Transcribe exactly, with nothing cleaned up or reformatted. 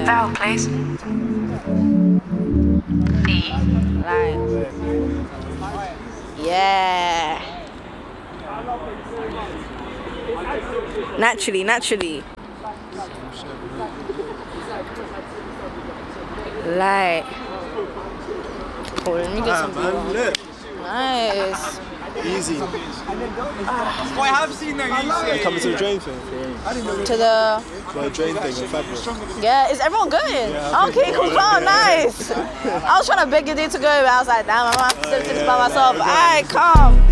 Yeah. Vowel, please. E. Like. Yeah. Naturally, naturally. Like. Oh, let me get some Ah, man, look. Nice. Easy. Oh, I have seen that. Like coming to the drain thing. To the. To the drain thing in fabric. Yeah, is everyone going? Yeah, I think Okay, cool, we're oh, good. nice. I was trying to beg you to go, but I was like, damn, I'm gonna have to do this by myself. Alright, calm.